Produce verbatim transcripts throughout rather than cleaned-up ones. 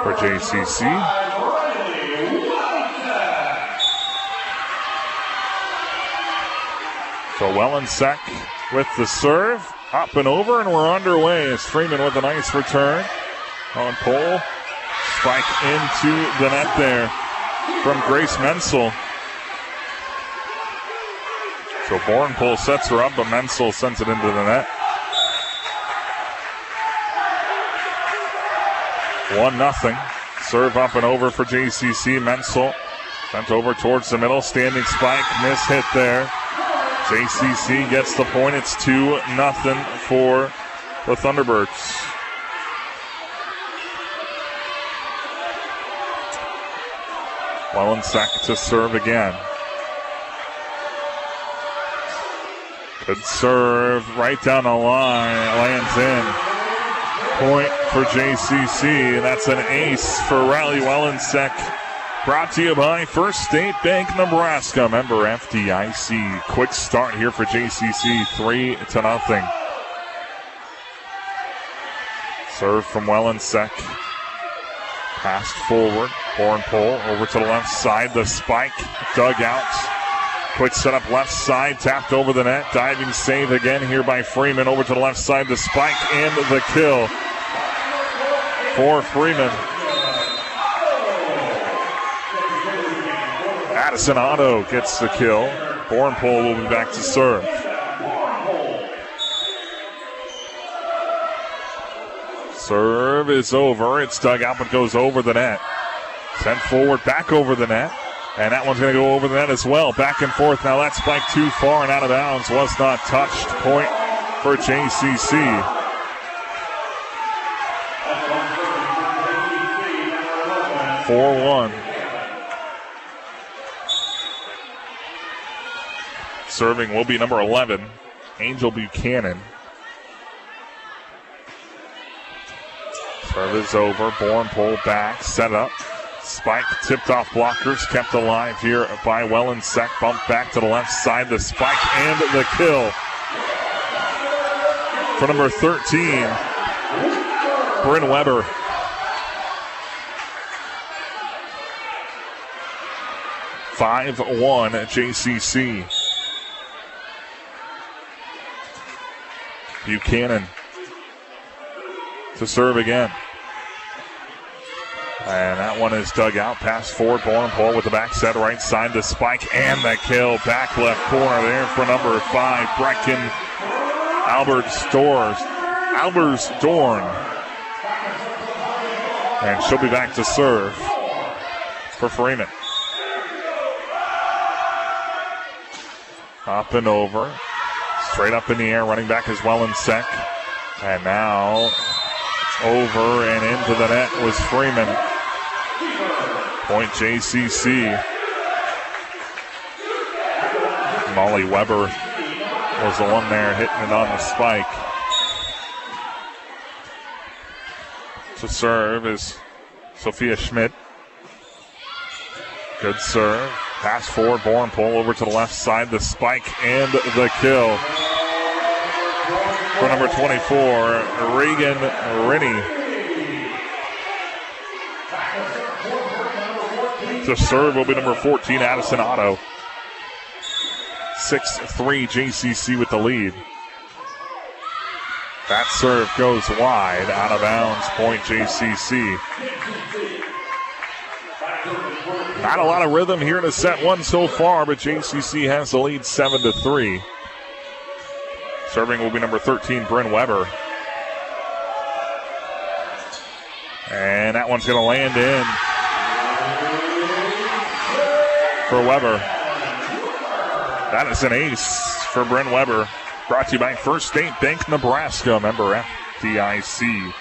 for J C C. So Wellensack with the serve, up and over, and we're underway as Freeman with a nice return on pole. Spike into the net there from Grace Menzel. So Bornpole sets her up, but Menzel sends it into the net. One nothing. Serve up and over for J C C. Menzel sent over towards the middle. Standing spike, miss hit there. J C C gets the point. It's two nothing for the Thunderbirds. Wellensack to serve again. Good serve right down the line. Lands in. Point for J C C. And that's an ace for Riley Wellensack. Brought to you by First State Bank Nebraska. Member F D I C. Quick start here for J C C. Three to nothing. Serve from Wellensack. Passed forward. Bornpole over to the left side. The spike dug out. Quick setup left side. Tapped over the net. Diving save again here by Freeman. Over to the left side. The spike and the kill for Freeman. Addison Otto gets the kill. Bornpole will be back to serve. Serve is over. It's dug out but goes over the net. Sent forward, back over the net. And that one's going to go over the net as well. Back and forth. Now that spike too far and out of bounds. Was not touched. Point for J C C. four one. Serving will be number eleven, Angel Buchanan. Serve is over. Bornpole back. Set up. Spike tipped off blockers. Kept alive here by Wellensack. Bumped back to the left side. The spike and the kill for number thirteen, Bryn Weber. five one at J C C. Buchanan to serve again. And that one is dug out. Pass forward. Bornpole with the back set right side. The spike and the kill. Back left corner there for number five, Brecken Albert Stores. Albers Dorn. And she'll be back to serve for Freeman. Up and over. Straight up in the air. Running back is Wellensack. And now over and into the net was Freeman. Point J C C. Molly Weber was the one there hitting it on the spike. To serve is Sophia Schmidt. Good serve. Pass forward. Bornpole over to the left side. The spike and the kill for number twenty-four, Regan Rennie. The serve will be number fourteen, Addison Otto. six three J C C with the lead. That serve goes wide, out of bounds, point J C C. Not a lot of rhythm here to set one so far, but J C C has the lead seven to three. Serving will be number thirteen, Bryn Weber. And that one's going to land in for Weber. That is an ace for Bryn Weber. Brought to you by First State Bank Nebraska, member F D I C.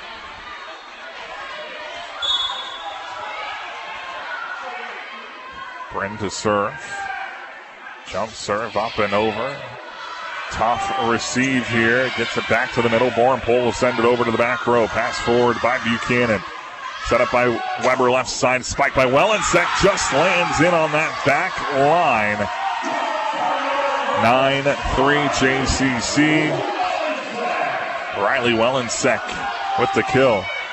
Bryn to serve. Jump serve up and over. Tough receive here. Gets it back to the middle. Bornpole will send it over to the back row. Pass forward by Buchanan. Set up by Weber left side. Spike by Wellensack. Just lands in on that back line. nine three J C C. Riley Wellensack with the kill.